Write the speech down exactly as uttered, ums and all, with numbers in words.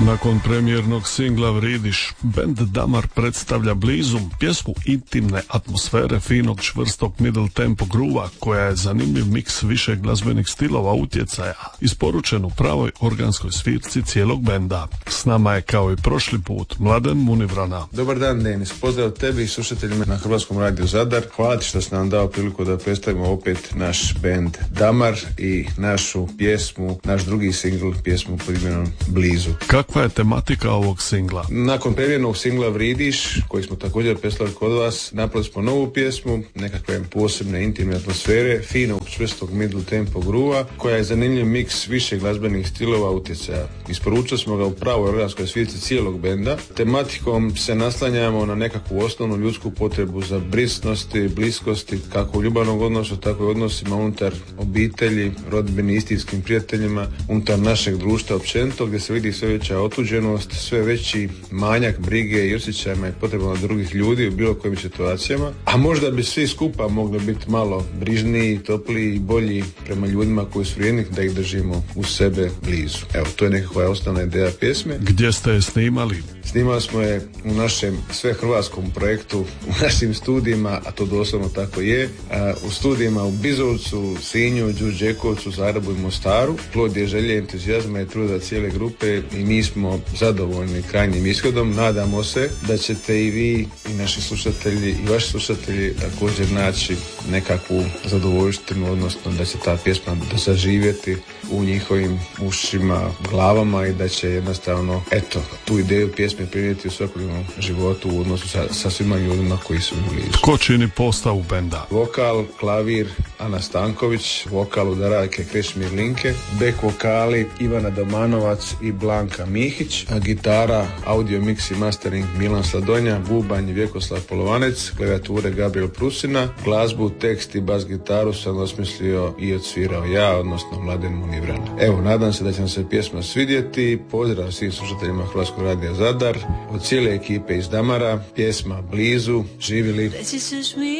Nakon premijernog singla Vridiš, bend Damar predstavlja Blizu, pjesmu intimne atmosfere finog čvrstog middle tempo groova koja je zanimljiv miks više glazbenih stilova utjecaja, isporučen u pravoj organskoj svirci cijelog benda. S nama je kao i prošli put Mladen Munivrana. Dobar dan Denis, pozdrav tebi i slušateljima na Hrvatskom radiju Zadar. Hvala ti što si nam dao priliku da predstavimo opet naš bend Damar i našu pjesmu, naš drugi singl, pjesmu pod imenom Blizu. Kakva je tematika ovog singla? Nakon premijernog singla Vridiš, koji smo također predstavili kod vas, napravili smo novu pjesmu, nekakve posebne intimne atmosfere, finog čvrstog middle tempo groova, koja je zanimljiv miks više glazbenih stilova utjecaja. Isporučili smo ga u pravoj organskoj svirci cijelog benda. Tematikom se naslanjamo na nekakvu osnovnu ljudsku potrebu za brisnosti, bliskosti, kako u ljubavnom odnosu, tako i odnosima unutar obitelji, rodbini, istinskim prijateljima, unutar našeg društva općenito, gdje se vidi sve veća otuđenost, sve veći manjak brige i osjećajima i potrebama drugih ljudi u bilo kojim situacijama. A možda bi svi skupa mogli biti malo brižniji, topliji i bolji prema ljudima koji su vrijedni, da ih držimo u sebe blizu. Evo, to je nekakva osnovna ideja pjesme. Gdje ste je snimali? Snimali smo je u našem svehrvatskom projektu, u našim studijima, a to doslovno tako je, a, u studijima u Bizovcu, Sinju, Đurđekovcu, Zagrebu i Mostaru. Plod je želje, entuzijazma i truda cijele grupe i mi smo zadovoljni krajnjim ishodom. Nadamo se da ćete i vi i naši slušatelji i vaši slušatelji također naći nekakvu zadovoljštinu, odnosno da će ta pjesma zaživjeti u njihovim ušima, glavama i da će jednostavno, eto, tu ideju pjesme primijeti u svakodnevnom životu u odnosu sa, sa svima ljudima koji su blizu. Ko čini postavu benda? Vokal, klavir, Ana Stanković, vokal udarajke Krešimir Linke, back vokali Ivana Domanovac i Blanka Mihić, a gitara, audio mix i mastering Milan Sladonja, bubanj Vjekoslav Polovanec, klavijature Gabriel Prusina, glazbu, tekst i bas gitaru sam osmislio i odsvirao ja, odnosno Mladen Munivrana. Evo, nadam se da će nam se pjesma svidjeti. Pozdrav svim slušateljima Hrvatskog radija Zadar, od cijele ekipe iz Damara, pjesma Blizu, živjeli.